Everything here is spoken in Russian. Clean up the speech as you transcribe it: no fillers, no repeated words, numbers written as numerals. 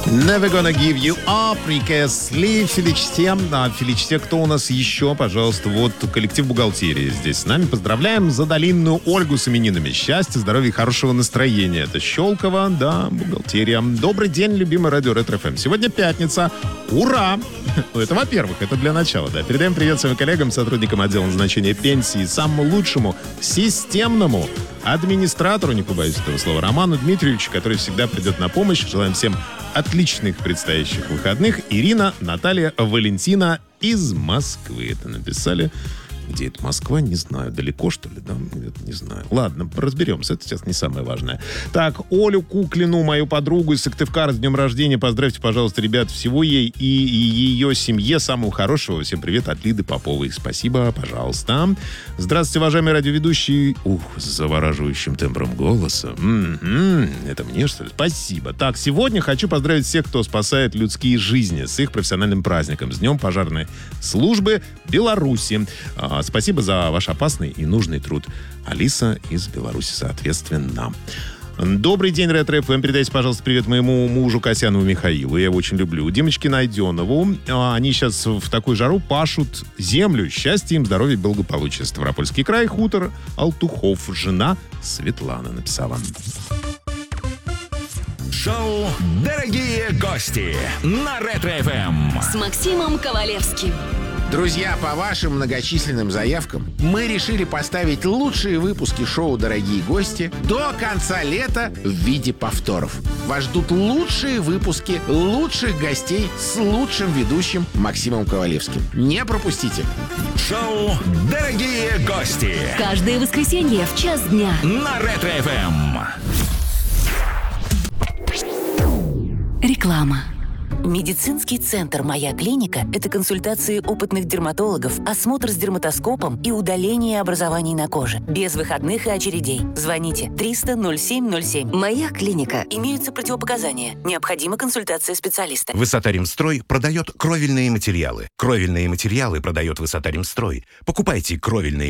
Never gonna give you up, Рикесли, Феличте. Феличте, кто у нас еще? Пожалуйста, вот коллектив бухгалтерии здесь с нами. Поздравляем задолинную Ольгу с именинами. Счастья, здоровья и хорошего настроения. Это Щелково, да, бухгалтерия. Добрый день, любимый радио Ретро-ФМ. Сегодня пятница. Ура! Это, во-первых, это для начала, да. Передаем привет своим коллегам, сотрудникам отдела назначения пенсии, самому лучшему, системному администратору, не побоюсь этого слова, Роману Дмитриевичу, который всегда придет на помощь. Желаем всем отличных предстоящих выходных. Ирина, Наталья, Валентина из Москвы. Это написали. Где это Москва? Не знаю. Далеко, что ли? Да? Не знаю. Ладно, разберемся. Это сейчас не самое важное. Так, Олю Куклину, мою подругу из Сыктывкара с днем рождения. Поздравьте, пожалуйста, ребят, всего ей и ее семье самого хорошего. Всем привет от Лиды Поповой. Спасибо, пожалуйста. Здравствуйте, уважаемый радиоведущий. С завораживающим тембром голоса. Это мне, что ли? Спасибо. Так, сегодня хочу поздравить всех, кто спасает людские жизни с их профессиональным праздником. С Днем пожарной службы Беларуси. Спасибо за ваш опасный и нужный труд. Алиса из Беларуси, соответственно. Добрый день, Ретро-ФМ. Передайте, пожалуйста, привет моему мужу Касьянову Михаилу. Я его очень люблю. Димочке Найденову. Они сейчас в такую жару пашут землю. Счастья им, здоровья, благополучия. Ставропольский край, хутор Алтухов. Жена Светлана написала. Шоу «Дорогие гости» на Ретро-ФМ с Максимом Ковалевским. Друзья, по вашим многочисленным заявкам мы решили поставить лучшие выпуски шоу «Дорогие гости» до конца лета в виде повторов. Вас ждут лучшие выпуски лучших гостей с лучшим ведущим Максимом Ковалевским. Не пропустите. Шоу «Дорогие гости» каждое воскресенье в час дня на Ретро-ФМ. Реклама. Медицинский центр «Моя клиника» — это консультации опытных дерматологов, осмотр с дерматоскопом и удаление образований на коже. Без выходных и очередей. Звоните 300-07-07. «Моя клиника». Имеются противопоказания. Необходима консультация специалиста. Высота-Ремстрой продает кровельные материалы. Кровельные материалы продает Высота-Ремстрой. Покупайте кровельные